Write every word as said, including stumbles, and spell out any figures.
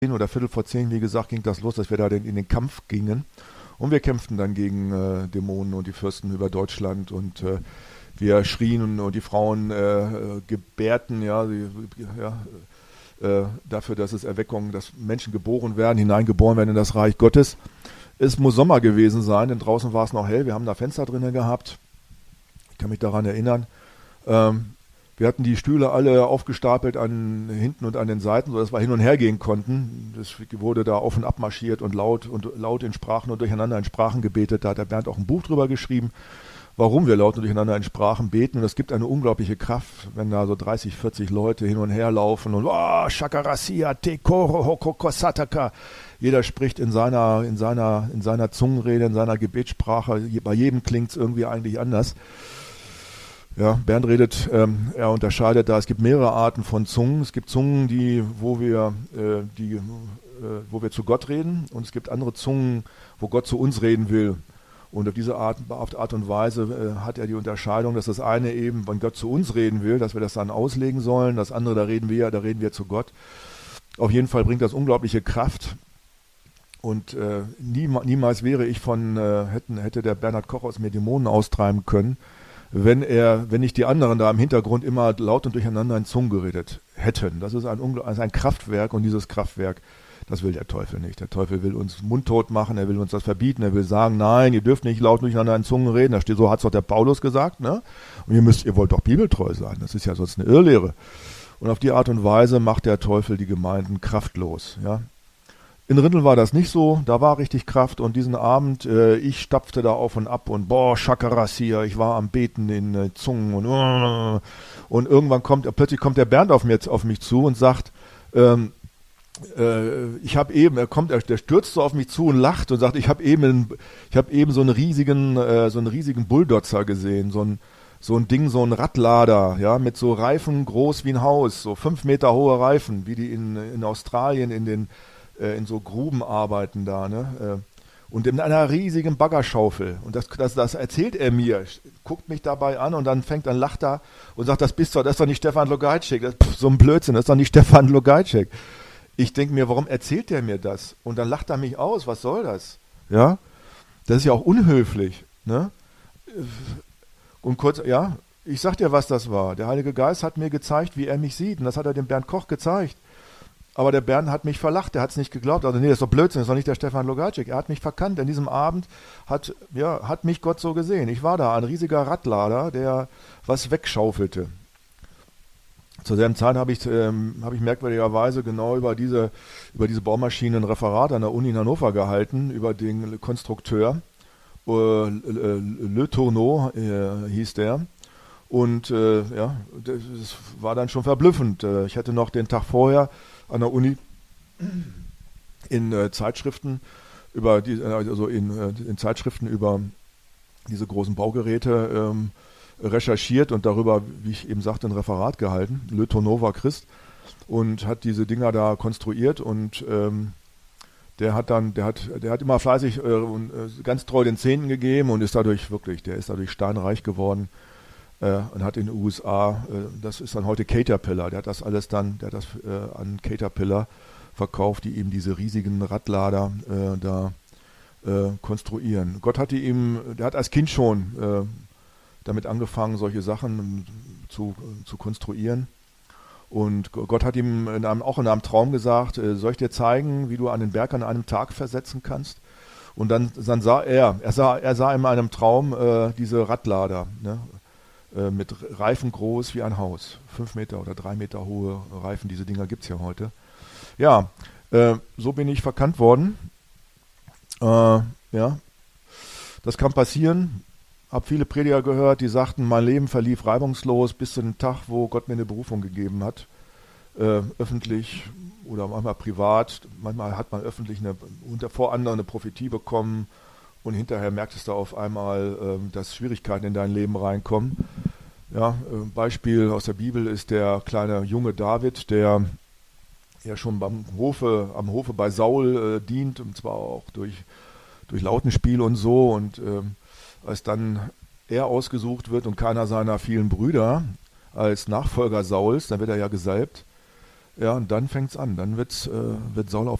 oder Viertel vor zehn, wie gesagt, ging das los, dass wir da den, in den Kampf gingen. Und wir kämpften dann gegen äh, Dämonen und die Fürsten über Deutschland und äh, wir schrien und, und die Frauen äh, gebärten, ja, die, ja äh, dafür, dass es Erweckung, dass Menschen geboren werden, hineingeboren werden in das Reich Gottes. Es muss Sommer gewesen sein, denn draußen war es noch hell. Wir haben da Fenster drinnen gehabt. Ich kann mich daran erinnern. Ähm, Wir hatten die Stühle alle aufgestapelt an hinten und an den Seiten, sodass wir hin und her gehen konnten. Es wurde da auf und ab marschiert und laut und laut in Sprachen und durcheinander in Sprachen gebetet. Da hat der Bernd auch ein Buch drüber geschrieben, warum wir laut und durcheinander in Sprachen beten. Und es gibt eine unglaubliche Kraft, wenn da so dreißig, vierzig Leute hin und her laufen und oh, Shakarasia, Tekoro, Hokokosataka. Jeder spricht in seiner, in seiner, in seiner Zungenrede, in seiner Gebetssprache. Bei jedem klingt es irgendwie eigentlich anders. Ja, Bernd redet, ähm, er unterscheidet da, es gibt mehrere Arten von Zungen. Es gibt Zungen, die, wo wir, äh, die, äh, wo wir zu Gott reden, und es gibt andere Zungen, wo Gott zu uns reden will. Und auf diese Art, auf Art und Weise äh, hat er die Unterscheidung, dass das eine eben, wenn Gott zu uns reden will, dass wir das dann auslegen sollen. Das andere, da reden wir, da reden wir zu Gott. Auf jeden Fall bringt das unglaubliche Kraft. Und äh, nie, niemals wäre ich von, äh, hätten, hätte der Bernhard Koch aus mir Dämonen austreiben können, wenn er, wenn nicht die anderen da im Hintergrund immer laut und durcheinander in Zungen geredet hätten. Das ist ein, Ungl- also ein Kraftwerk, und dieses Kraftwerk, das will der Teufel nicht. Der Teufel will uns mundtot machen, er will uns das verbieten, er will sagen, nein, ihr dürft nicht laut durcheinander in Zungen reden. Da steht, so hat es doch der Paulus gesagt, ne? Und ihr müsst, ihr wollt doch bibeltreu sein. Das ist ja sonst eine Irrlehre. Und auf die Art und Weise macht der Teufel die Gemeinden kraftlos, ja. In Rinteln war das nicht so, da war richtig Kraft, und diesen Abend, äh, ich stapfte da auf und ab und boah, Shakarasia, ich war am Beten in äh, Zungen und uh, und irgendwann kommt, plötzlich kommt der Bernd auf, mir, auf mich zu und sagt, ähm, äh, ich habe eben, er kommt, er, der stürzt so auf mich zu und lacht und sagt, ich habe eben, ich habe eben so einen riesigen, äh, so einen riesigen Bulldozer gesehen, so ein so ein Ding, so ein Radlader, ja, mit so Reifen groß wie ein Haus, so fünf Meter hohe Reifen, wie die in, in Australien in den in so Gruben arbeiten da, ne? Und in einer riesigen Baggerschaufel. Und das, das, das erzählt er mir, guckt mich dabei an und dann fängt an, lacht er und sagt, das bist doch, das ist doch nicht Stefan Logajcik, das ist so ein Blödsinn, das ist doch nicht Stefan Logajcik. Ich denke mir, warum erzählt er mir das? Und dann lacht er mich aus, was soll das? Ja, das ist ja auch unhöflich, ne? Und kurz, ja, ich sag dir, was das war. Der Heilige Geist hat mir gezeigt, wie er mich sieht, und das hat er dem Bernd Koch gezeigt. Aber der Bernd hat mich verlacht, der hat es nicht geglaubt. Also nee, das ist doch Blödsinn, das ist doch nicht der Stefan Logajcik. Er hat mich verkannt. An diesem Abend hat, ja, hat mich Gott so gesehen. Ich war da, ein riesiger Radlader, der was wegschaufelte. Zur selben Zeit habe ich, ähm, hab ich merkwürdigerweise genau über diese, über diese Baumaschinen ein Referat an der Uni in Hannover gehalten, über den Konstrukteur. Äh, Le Tourneau äh, hieß der. Und äh, ja, das war dann schon verblüffend. Ich hatte noch den Tag vorher an der Uni in äh, Zeitschriften über die, also in, äh, in Zeitschriften über diese großen Baugeräte ähm, recherchiert und darüber, wie ich eben sagte, ein Referat gehalten. Le Tourneau war Christ und hat diese Dinger da konstruiert, und ähm, der hat dann, der hat, der hat immer fleißig äh, und äh, ganz treu den Zehnten gegeben und ist dadurch wirklich, der ist dadurch steinreich geworden. Und hat in den U S A, das ist dann heute Caterpillar, der hat das alles dann, der hat das äh, an Caterpillar verkauft, die eben diese riesigen Radlader äh, da äh, konstruieren. Gott hatte ihm, der hat als Kind schon äh, damit angefangen, solche Sachen zu, zu konstruieren. Und Gott hat ihm in einem, auch in einem Traum gesagt, äh, soll ich dir zeigen, wie du einen Berg an einem Tag versetzen kannst? Und dann, dann sah er, er sah, er sah in einem Traum äh, diese Radlader, ne? Mit Reifen groß wie ein Haus. Fünf Meter oder drei Meter hohe Reifen, diese Dinger gibt es ja heute. Ja, äh, so bin ich verkannt worden. Äh, ja, das kann passieren. Habe viele Prediger gehört, die sagten, mein Leben verlief reibungslos bis zu dem Tag, wo Gott mir eine Berufung gegeben hat. Äh, öffentlich oder manchmal privat. Manchmal hat man öffentlich eine, unter vor anderen eine Prophetie bekommen. Und hinterher merktest du auf einmal, äh, dass Schwierigkeiten in dein Leben reinkommen. Ja, äh, Beispiel aus der Bibel ist der kleine Junge David, der ja schon beim Hofe, am Hofe bei Saul äh, dient, und zwar auch durch, durch Lautenspiel und so. Und äh, als dann er ausgesucht wird und keiner seiner vielen Brüder als Nachfolger Sauls, dann wird er ja gesalbt, Ja, und dann fängt's an. Dann wird's, äh, wird Saul auf